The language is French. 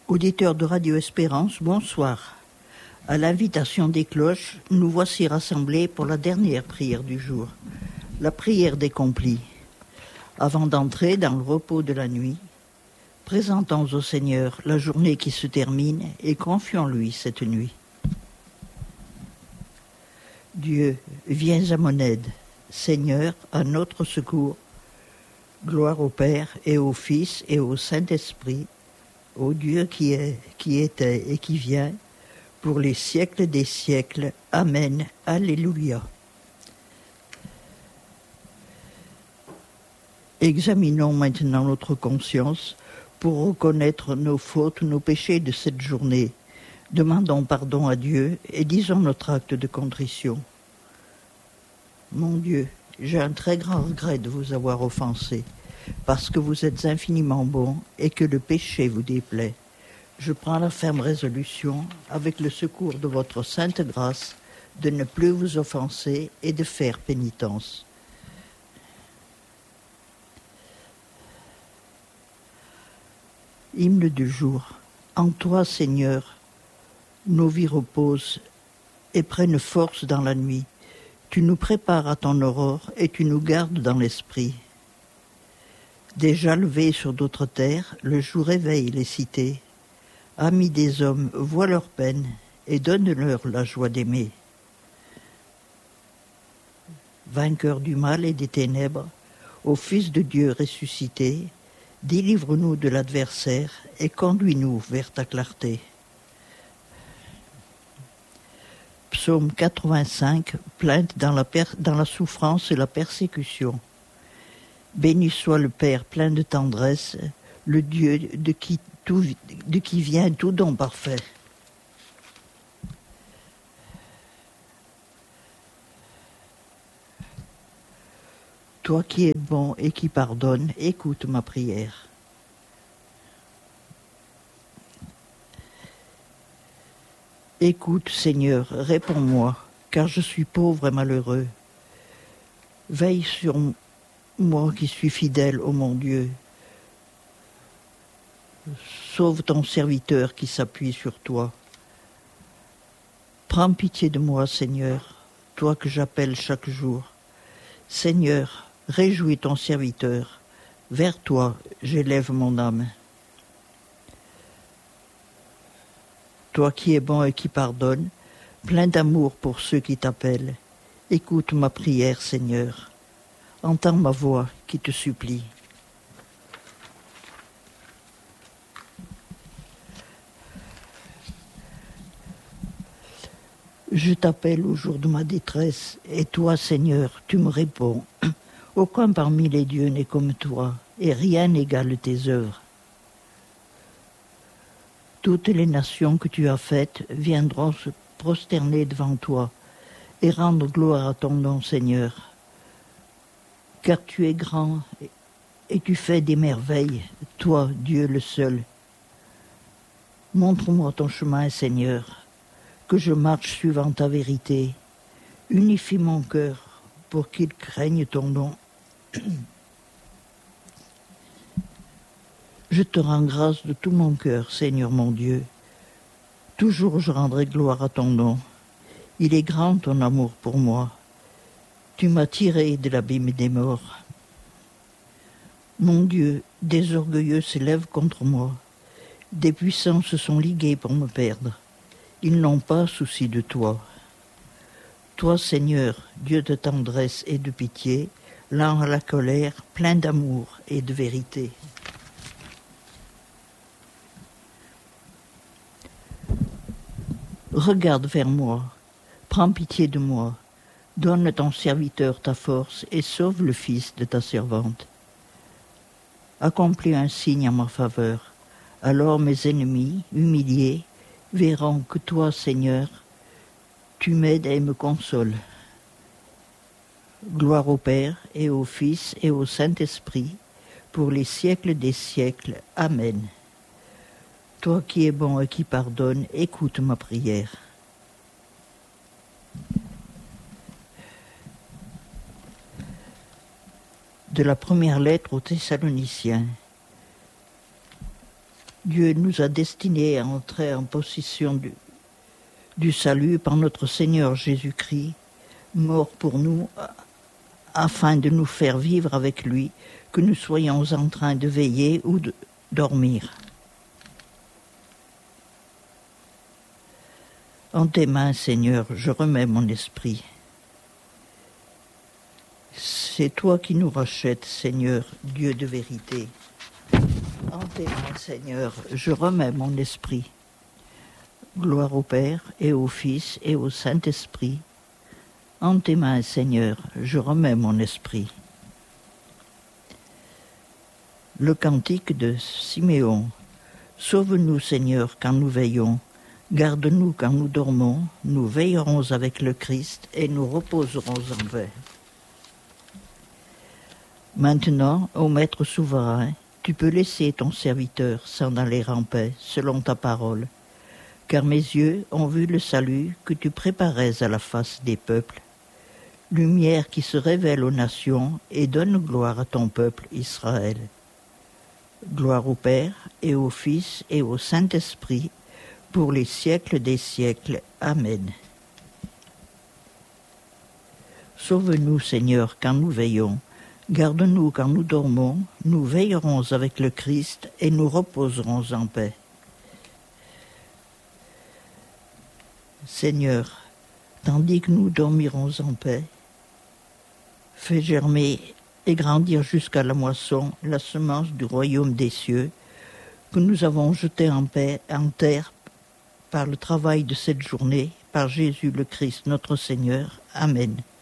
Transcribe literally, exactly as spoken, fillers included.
Auditeurs de Radio Espérance, bonsoir. À l'invitation des cloches, nous voici rassemblés pour la dernière prière du jour, la prière des complis. Avant d'entrer dans le repos de la nuit, présentons au Seigneur la journée qui se termine et confions-lui cette nuit. Dieu, viens à mon aide. Seigneur, à notre secours. Gloire au Père et au Fils et au Saint-Esprit, au Dieu qui est, qui était et qui vient, pour les siècles des siècles. Amen. Alléluia. Examinons maintenant notre conscience pour reconnaître nos fautes, nos péchés de cette journée. Demandons pardon à Dieu et disons notre acte de contrition. Mon Dieu, j'ai un très grand regret de vous avoir offensé, parce que vous êtes infiniment bon et que le péché vous déplaît. Je prends la ferme résolution, avec le secours de votre sainte grâce, de ne plus vous offenser et de faire pénitence. Hymne du jour. En toi, Seigneur, nos vies reposent et prennent force dans la nuit. Tu nous prépares à ton aurore et tu nous gardes dans l'esprit. Déjà levé sur d'autres terres, le jour éveille les cités. Amis des hommes, vois leur peine et donne-leur la joie d'aimer. Vainqueur du mal et des ténèbres, ô Fils de Dieu ressuscité, délivre-nous de l'adversaire et conduis-nous vers ta clarté. Psaume quatre-vingt-cinq, plainte dans la, per- dans la souffrance et la persécution. Béni soit le Père plein de tendresse, le Dieu de qui, tout, de qui vient tout don parfait. Toi qui es bon et qui pardonnes, écoute ma prière. Écoute, Seigneur, réponds-moi, car je suis pauvre et malheureux. Veille sur moi qui suis fidèle, ô mon Dieu. Sauve ton serviteur qui s'appuie sur toi. Prends pitié de moi, Seigneur, toi que j'appelle chaque jour. Seigneur, réjouis ton serviteur. Vers toi, j'élève mon âme. Toi qui es bon et qui pardonnes, plein d'amour pour ceux qui t'appellent, écoute ma prière, Seigneur. Entends ma voix qui te supplie. Je t'appelle au jour de ma détresse, et toi, Seigneur, tu me réponds. Aucun parmi les dieux n'est comme toi, et rien n'égale tes œuvres. Toutes les nations que tu as faites viendront se prosterner devant toi et rendre gloire à ton nom, Seigneur. Car tu es grand et tu fais des merveilles, toi, Dieu le seul. Montre-moi ton chemin, Seigneur, que je marche suivant ta vérité. Unifie mon cœur pour qu'il craigne ton nom. Je te rends grâce de tout mon cœur, Seigneur mon Dieu. Toujours je rendrai gloire à ton nom. Il est grand ton amour pour moi. Tu m'as tiré de l'abîme des morts. Mon Dieu, des orgueilleux s'élèvent contre moi. Des puissants se sont ligués pour me perdre. Ils n'ont pas souci de toi. Toi, Seigneur, Dieu de tendresse et de pitié, lent à la colère, plein d'amour et de vérité. Regarde vers moi, prends pitié de moi, donne à ton serviteur ta force et sauve le fils de ta servante. Accomplis un signe en ma faveur, alors mes ennemis, humiliés, verront que toi, Seigneur, tu m'aides et me consoles. Gloire au Père et au Fils et au Saint-Esprit, pour les siècles des siècles. Amen. Toi qui es bon et qui pardonnes, écoute ma prière. De la première lettre aux Thessaloniciens. Dieu nous a destinés à entrer en possession du, du salut par notre Seigneur Jésus-Christ, mort pour nous, afin de nous faire vivre avec lui, que nous soyons en train de veiller ou de dormir. En tes mains, Seigneur, je remets mon esprit. C'est toi qui nous rachètes, Seigneur, Dieu de vérité. En tes mains, Seigneur, je remets mon esprit. Gloire au Père et au Fils et au Saint-Esprit. En tes mains, Seigneur, je remets mon esprit. Le cantique de Siméon. Sauve-nous, Seigneur, quand nous veillons. Garde-nous quand nous dormons. Nous veillerons avec le Christ et nous reposerons en paix. Maintenant, ô Maître souverain, tu peux laisser ton serviteur s'en aller en paix, selon ta parole. Car mes yeux ont vu le salut que tu préparais à la face des peuples. Lumière qui se révèle aux nations et donne gloire à ton peuple Israël. Gloire au Père et au Fils et au Saint-Esprit, pour les siècles des siècles. Amen. Sauve-nous, Seigneur, quand nous veillons. Garde-nous quand nous dormons. Nous veillerons avec le Christ et nous reposerons en paix. Seigneur, tandis que nous dormirons en paix, fais germer et grandir jusqu'à la moisson la semence du royaume des cieux que nous avons jetée en paix en terre par le travail de cette journée, par Jésus le Christ notre Seigneur. Amen.